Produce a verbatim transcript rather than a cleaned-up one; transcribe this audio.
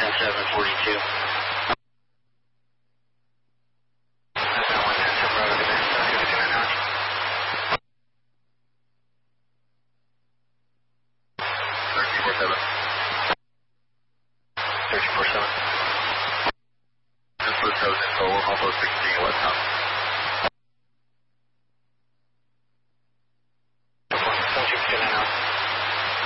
seven forty-two. thirty-four seven. This was seven info, we're almost sixteen westbound.